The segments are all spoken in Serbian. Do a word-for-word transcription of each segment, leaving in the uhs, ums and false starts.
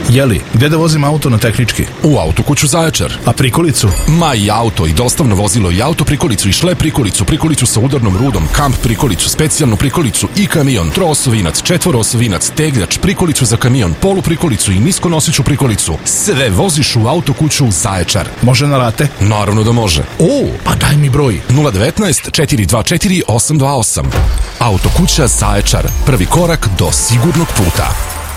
Jeli, gde da vozim auto na tehnički? U Autokuću Zaječar. A prikolicu? Ma i auto, i dostavno vozilo, i auto prikolicu, i šlep prikolicu, prikolicu sa udarnom rudom, kamp prikolicu, specijalnu prikolicu i kamion, troosovinac, četvoroosovinac, tegljač, prikolicu za kamion, polu prikolicu i niskonosiću prikolicu. Sve voziš u Autokuću Zaječar. Može na rate? Naravno da može. O, pa daj mi broj. nula devetnaest četiri dva četiri osam dva osam. Autokuća Zaječar. Prvi korak do sigurnog puta.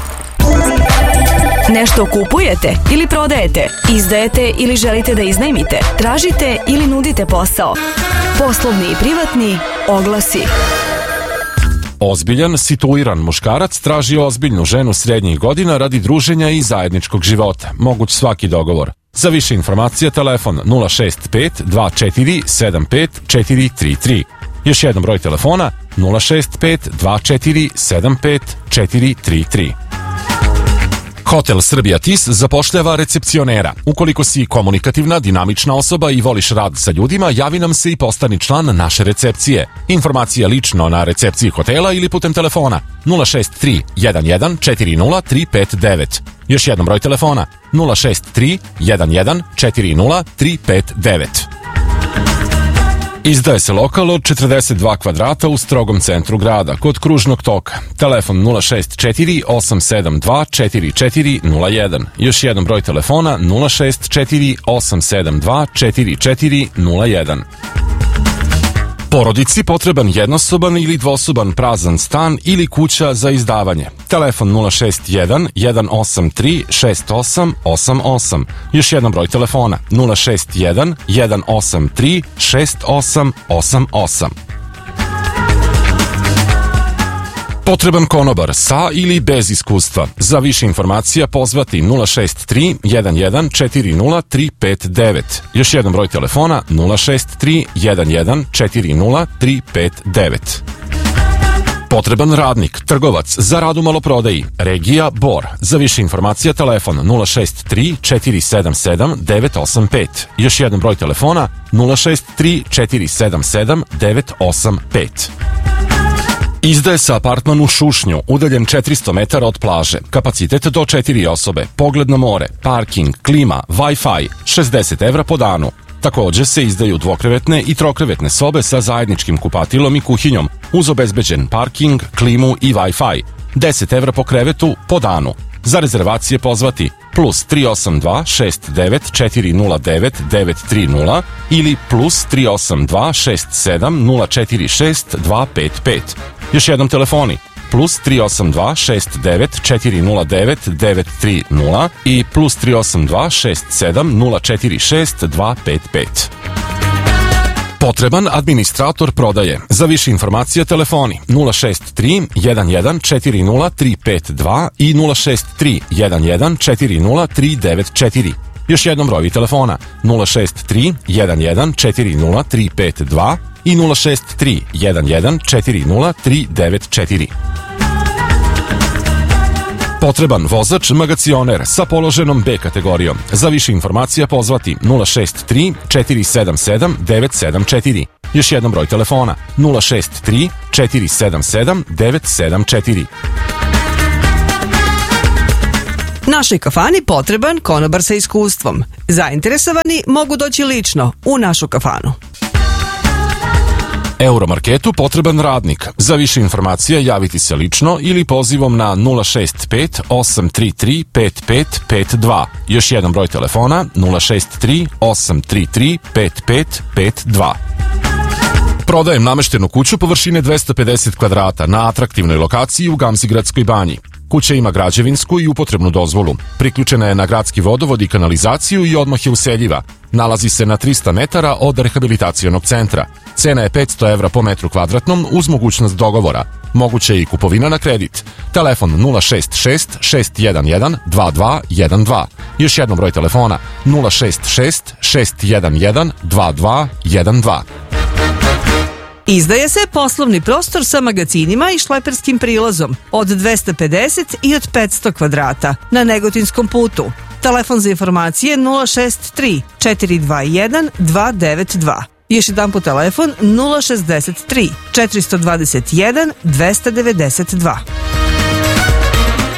Nešto kupujete ili prodajete, izdajete ili želite da iznajmite, tražite ili nudite posao. Poslovni i privatni oglasi. Ozbiljan, situiran muškarac traži ozbiljnu ženu srednjih godina radi druženja i zajedničkog života. Moguć svaki dogovor. Za više informacija telefon nula šest pet dva četiri sedam pet četiri tri tri. Još jedan broj telefona nula šest pet dva četiri sedam pet četiri tri tri. Hotel Srbija Tis zapošljava recepcionera. Ukoliko si komunikativna, dinamična osoba i voliš rad sa ljudima, javi nam se i postani član naše recepcije. Informacija lično na recepciji hotela ili putem telefona nula šest tri jedan jedan četiri nula tri pet devet. Još jedan broj telefona nula šest tri jedan jedan četiri nula tri pet devet. Izdaje se lokal od četrdeset dva kvadrata u strogom centru grada, kod kružnog toka. Telefon nula šest četiri osam sedam dva četiri četiri nula jedan. Još jedan broj telefona nula šest četiri osam sedam dva četiri četiri nula jedan. Porodici potreban jednosoban ili dvosoban prazan stan ili kuća za izdavanje. Telefon nula šest jedan jedan osam tri šest osam osam osam. Još jedan broj telefona nula šest jedan jedan osam tri šest osam osam osam. Potreban konobar sa ili bez iskustva. Za više informacija pozvati nula šest tri jedan jedan četiri nula tri pet devet. Još jedan broj telefona nula šest tri jedan jedan četiri nula tri pet devet. Potreban radnik, trgovac za rad u maloprodaji, regija Bor. Za više informacija telefon nula šest tri četiri sedam sedam devet osam pet. Još jedan broj telefona nula šest tri četiri sedam sedam devet osam pet. Izdaje se apartman u Šušnju, udaljen četiristo metara od plaže, kapacitet do četiri osobe, pogled na more, parking, klima, Wi-Fi, šezdeset evra po danu. Također se izdaju dvokrevetne i trokrevetne sobe sa zajedničkim kupatilom i kuhinjom, uz obezbeđen parking, klimu i Wi-Fi. deset evra po krevetu po danu. Za rezervacije pozvati plus tri osam dva šest devet četiri nula devet devet tri nula ili plus tri osam dva šest sedam nula četiri šest dva pet pet. Još jednom telefoni plus tri osam dva šest devet četiri nula devet devet tri nula i plus tri osam dva šest sedam nula četiri šest dva pet pet. Potreban administrator prodaje. Za više informacija telefoni nula šest tri jedan jedan četiri nula tri pet dva i nula šest tri jedan jedan četiri nula tri devet četiri. Još jednom brojevi telefona nula šest tri jedan jedan četiri nula tri pet dva i nula šest tri jedan jedan četiri nula tri devet četiri. Potreban vozač magacioner sa položenom B kategorijom. Za više informacija pozvati nula šest tri četiri sedam sedam devet sedam četiri. Još jedan broj telefona nula šest tri četiri sedam sedam devet sedam četiri. Našoj kafani potreban konobar sa iskustvom. Zainteresovani mogu doći lično u našu kafanu. Euromarketu potreban radnik. Za više informacija javiti se lično ili pozivom na nula šest pet osam tri tri pet pet pet dva. Još jedan broj telefona nula šest tri osam tri tri pet pet pet dva. Prodajem nameštenu kuću površine dvesta pedeset kvadrata na atraktivnoj lokaciji u Gamzigradskoj banji. Kuća ima građevinsku i upotrebnu dozvolu. Priključena je na gradski vodovod i kanalizaciju i odmah je useljiva. Nalazi se na trista metara od rehabilitacionog centra. Cena je petsto evra po metru kvadratnom uz mogućnost dogovora. Moguće je i kupovina na kredit. Telefon nula šest šest šest jedan jedan dva dva jedan dva. Još jednom broj telefona nula šest šest šest jedan jedan dva dva jedan dva. Izdaje se poslovni prostor sa magacinima i šleperskim prilazom od dvesta pedeset i od petsto kvadrata na Negotinskom putu. Telefon za informacije nula šest tri četiri dva jedan dva devet dva. Još jedan po telefon nula šest tri četiri dva jedan dva devet dva.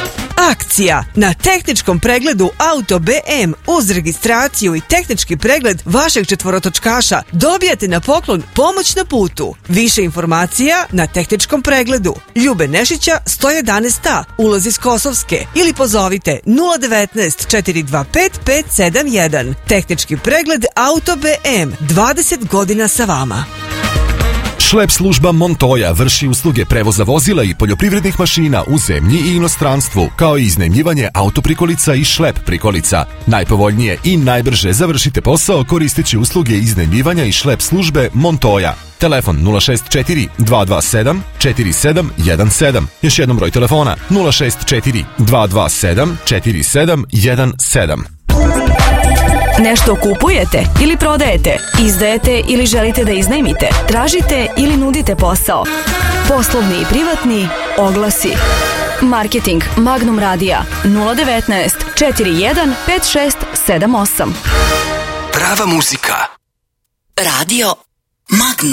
Akcija! Na tehničkom pregledu Auto B M uz registraciju i tehnički pregled vašeg četvorotočkaša dobijate na poklon pomoć na putu. Više informacija na tehničkom pregledu. Ljube Nešića sto jedanaest A, ulaz iz Kosovske, ili pozovite nula devetnaest četiri dva pet pet sedam jedan. Tehnički pregled Auto B M, dvadeset godina sa vama. Šlep služba Montoya vrši usluge prevoza vozila i poljoprivrednih mašina u zemlji i inostranstvu, kao i iznajmljivanje autoprikolica i šlep prikolica. Najpovoljnije i najbrže završite posao koristeći usluge iznajmljivanja i šlep službe Montoya. Telefon nula šest četiri dva dva sedam četiri sedam jedan sedam. Još jednom broj telefona nula šest četiri dva dva sedam četiri sedam jedan sedam. Nešto kupujete ili prodajete, izdajete ili želite da iznajmite, tražite ili nudite posao. Poslovni i privatni oglasi. Marketing Magnum Radija nula devetnaest četiri jedan pet šest sedam osam. Prava muzika. Radio Magnum.